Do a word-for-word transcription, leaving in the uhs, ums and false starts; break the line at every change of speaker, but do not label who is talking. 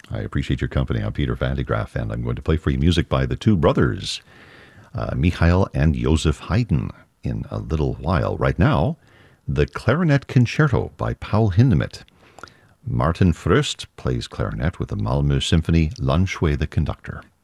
I appreciate your company. I'm Peter Van de Graaff, and I'm going to play for you music by the two brothers, uh, Michael and Joseph Haydn, in a little while. Right now, the Clarinet Concerto by Paul Hindemith. Martin Fröst plays clarinet with the Malmö Symphony, Lan Shui the conductor.